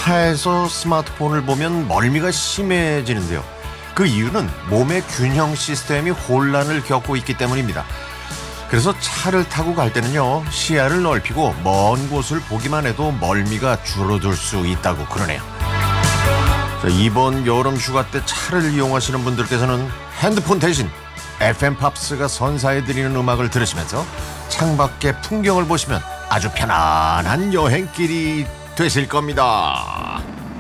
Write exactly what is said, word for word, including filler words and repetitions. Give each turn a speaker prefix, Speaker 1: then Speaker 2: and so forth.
Speaker 1: 차에서 스마트폰을 보면 멀미가 심해지는데요. 그 이유는 몸의 균형 시스템이 혼란을 겪고 있기 때문입니다. 그래서 차를 타고 갈 때는요, 시야를 넓히고 먼 곳을 보기만 해도 멀미가 줄어들 수 있다고 그러네요. 자, 이번 여름 휴가 때 차를 이용하시는 분들께서는 핸드폰 대신 에프엠 팝스가 선사해드리는 음악을 들으시면서 창밖의 풍경을 보시면 아주 편안한 여행길이 되실 겁니다.